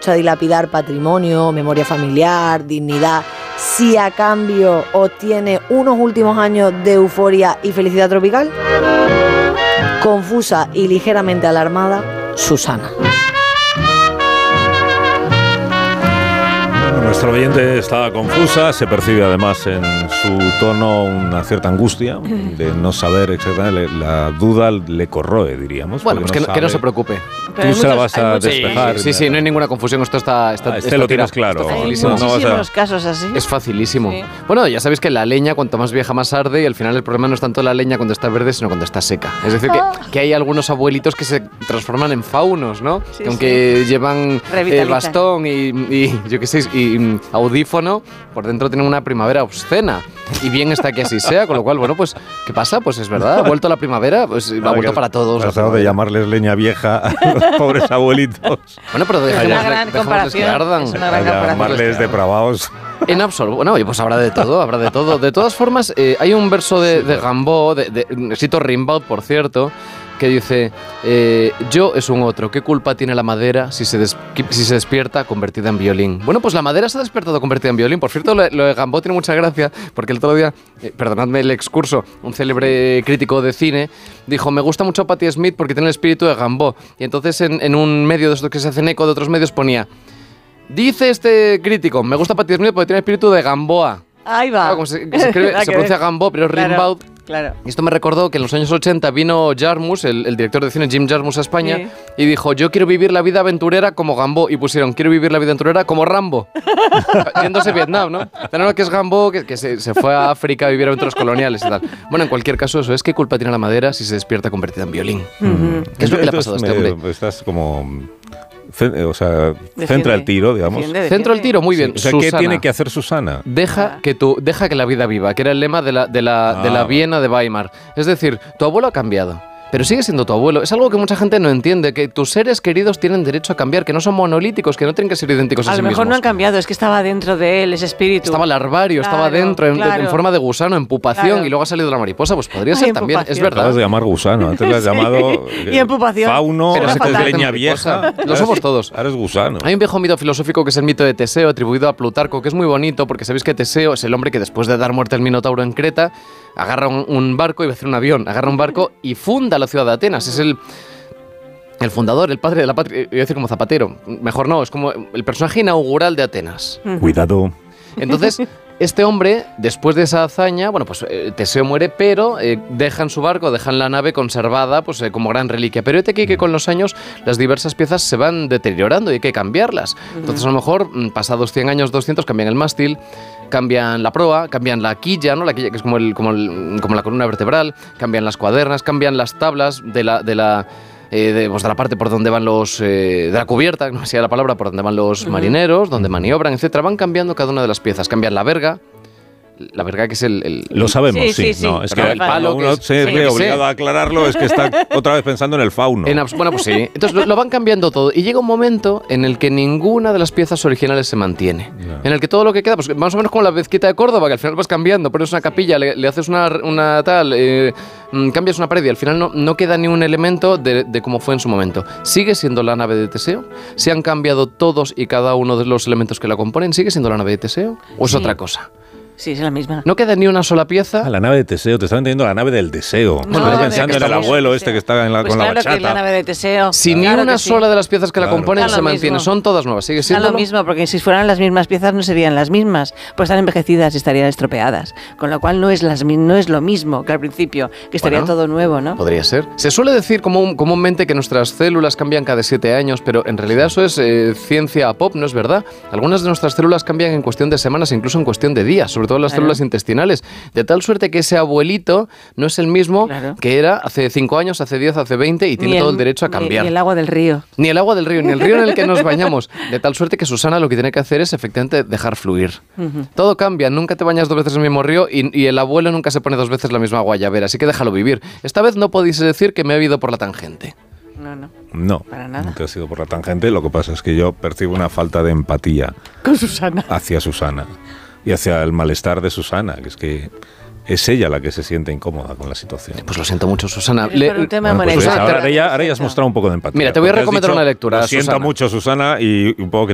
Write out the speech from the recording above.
dispuesto a dilapidar patrimonio, memoria familiar, dignidad, si a cambio obtiene unos últimos años de euforia y felicidad tropical? Confusa y ligeramente alarmada, Susana. Nuestra oyente está confusa, se percibe además en su tono una cierta angustia de no saber exactamente, la duda le corroe, diríamos. Bueno, pues que no se preocupe. Tú se la vas a despejar. Sí, no hay ninguna confusión, esto está lo tienes claro. Hay muchísimos casos así. Es facilísimo. Sí. Bueno, ya sabéis que la leña, cuanto más vieja, más arde, y al final el problema no es tanto la leña cuando está verde, sino cuando está seca. Es decir, que hay algunos abuelitos que se transforman en faunos, ¿no? Sí, que aunque llevan bastón y yo qué sé, y audífono, por dentro tienen una primavera obscena. Y bien está que así sea, con lo cual, bueno, pues, ¿qué pasa? Pues es verdad, ha vuelto la primavera, pues ha vuelto para todos. Pasado de llamarles leña vieja a los pobres abuelitos. Bueno, pero dejémosles que ardan. Es una gran A llamarles depravados. En absoluto. Bueno, pues habrá de todo. De todas formas, hay un verso de Gambó, cito Rimbaud, por cierto, que dice, yo es un otro, ¿qué culpa tiene la madera si se despierta convertida en violín? Bueno, pues la madera se ha despertado convertida en violín. Por cierto, lo de Gambó tiene mucha gracia, porque el otro día, perdonadme el excurso, un célebre crítico de cine dijo, me gusta mucho Patti Smith porque tiene el espíritu de Gambó. Y entonces en un medio de estos que se hacen eco de otros medios ponía, dice este crítico, me gusta Patti Smith porque tiene el espíritu de Gamboa. Ahí va. Claro, se pronuncia Gambó, pero es Rimbaud. Claro. Y esto me recordó que en los años 80 vino Jarmus, el director de cine Jim Jarmus a España, sí, y dijo, yo quiero vivir la vida aventurera como Gambó. Y pusieron, quiero vivir la vida aventurera como Rambo. Yéndose a Vietnam, ¿no? Pero no, que es Gambó, que se fue a África a vivir aventuras coloniales y tal. Bueno, en cualquier caso, eso es, ¿qué culpa tiene la madera si se despierta convertida en violín? ¿Qué es lo que le ha pasado a este hombre? Estás como... O sea, centra el tiro, digamos. Centro el tiro, muy bien. Sí. O sea, Susana, ¿qué tiene que hacer Susana? Deja que la vida viva, que era el lema de la Viena de Weimar. Es decir, tu abuelo ha cambiado, pero sigue siendo tu abuelo. Es algo que mucha gente no entiende, que tus seres queridos tienen derecho a cambiar, que no son monolíticos, que no tienen que ser idénticos a sí mismos. A lo mejor no han cambiado, es que estaba dentro de él ese espíritu. Estaba larvario, estaba dentro, en forma de gusano, en pupación, y luego ha salido la mariposa, pues podría ser también, es verdad. Acabas de llamar gusano, antes lo has llamado y en pupación. Fauno, pero antes leña vieja. Lo somos todos. Ahora es gusano. Hay un viejo mito filosófico que es el mito de Teseo, atribuido a Plutarco, que es muy bonito, porque sabéis que Teseo es el hombre que después de dar muerte al Minotauro en Creta, agarra un barco y va a hacer un avión, agarra un barco y funda la ciudad de Atenas. Es el fundador, el padre de la patria, iba a decir como Zapatero, mejor no, es como el personaje inaugural de Atenas. Cuidado. Entonces, este hombre, después de esa hazaña, bueno, pues Teseo muere, pero dejan su barco, dejan la nave conservada, pues como gran reliquia. Pero este aquí que con los años las diversas piezas se van deteriorando y hay que cambiarlas. Entonces, a lo mejor, pasados 100 años, 200, cambian el mástil, cambian la proa, cambian la quilla, ¿no? La quilla que es como la columna vertebral, cambian las cuadernas, cambian las tablas de la parte por donde van los... de la cubierta, no sé la palabra, por donde van los marineros, donde maniobran, etcétera. Van cambiando cada una de las piezas. Cambian la verga. La verga que es Lo sabemos, sí. No, es que el palo uno se ve obligado a aclararlo, es que está otra vez pensando en el fauno. Bueno, pues sí. Entonces lo van cambiando todo. Y llega un momento en el que ninguna de las piezas originales se mantiene. No. En el que todo lo que queda, pues más o menos como la mezquita de Córdoba, que al final vas cambiando, pones una capilla, le haces una tal... cambias una pared y al final no queda ni un elemento de cómo fue en su momento. ¿Sigue siendo la nave de Teseo? ¿Se han cambiado todos y cada uno de los elementos que la componen? ¿Sigue siendo la nave de Teseo? ¿O es otra cosa? Sí, es la misma. ¿No queda ni una sola pieza? La nave de Teseo, te estaba entendiendo la nave del deseo. No, estoy pensando en el abuelo este que está pues con la bachata. Claro que es la nave de Teseo. Si ni una sola de las piezas que la componen se mantiene, son todas nuevas, sigue siendo lo mismo, porque si fueran las mismas piezas no serían las mismas, pues están envejecidas y estarían estropeadas. Con lo cual no es lo mismo que al principio, que estaría todo nuevo, ¿no? Podría ser. Se suele decir comúnmente que nuestras células cambian cada 7 años, pero en realidad eso es ciencia pop, ¿no es verdad? Algunas de nuestras células cambian en cuestión de semanas, incluso en cuestión de días, sobre todo las células intestinales. De tal suerte que ese abuelito no es el mismo que era hace 5 años, hace 10, hace 20 y tiene todo el derecho a cambiar. Ni el agua del río. Ni el agua del río, ni el río en el que nos bañamos. De tal suerte que Susana lo que tiene que hacer es efectivamente dejar fluir. Todo cambia, nunca te bañas 2 veces en el mismo río y el abuelo nunca se pone 2 veces la misma guayabera, así que déjalo vivir. Esta vez no podéis decir que me he ido por la tangente. No, para nada. No te has ido por la tangente, lo que pasa es que yo percibo una falta de empatía con Susana. Hacia Susana. Y hacia el malestar de Susana, que es que es ella la que se siente incómoda con la situación. Pues lo siento mucho, Susana. Ahora ya has mostrado un poco de empatía. Mira, te voy a recomendar una lectura. Lo siento mucho, Susana, y un poco que